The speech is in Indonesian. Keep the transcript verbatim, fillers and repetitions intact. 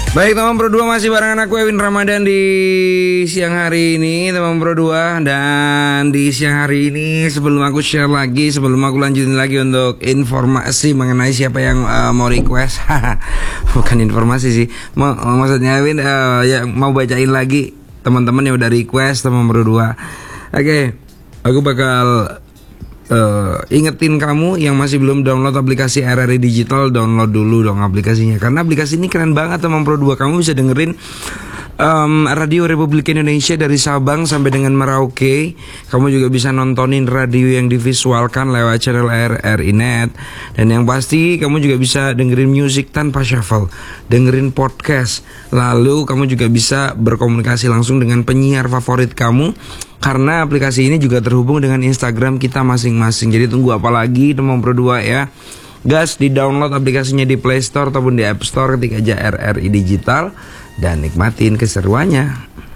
Baik teman Pro dua, masih barengan aku Ewin Ramadan di siang hari ini teman Pro dua. Dan di siang hari ini sebelum aku share lagi, sebelum aku lanjutin lagi untuk informasi mengenai siapa yang uh, mau request bukan informasi sih, mau, maksudnya Ewin uh, yang mau bacain lagi teman-teman yang udah request teman Pro dua. Oke, okay, aku bakal Uh, ingetin kamu yang masih belum download aplikasi R R I Digital, download dulu dong aplikasinya. Karena aplikasi ini keren banget teman Pro dua. Kamu bisa dengerin um, Radio Republik Indonesia dari Sabang sampai dengan Merauke. Kamu juga bisa nontonin radio yang divisualkan lewat channel R R I Net. Dan yang pasti kamu juga bisa dengerin musik tanpa shuffle, dengerin podcast. Lalu kamu juga bisa berkomunikasi langsung dengan penyiar favorit kamu, karena aplikasi ini juga terhubung dengan Instagram kita masing-masing. Jadi tunggu apa lagi teman Pro dua ya. Gas, di download aplikasinya di Play Store ataupun di App Store, ketik aja R R I Digital dan nikmatin keseruannya.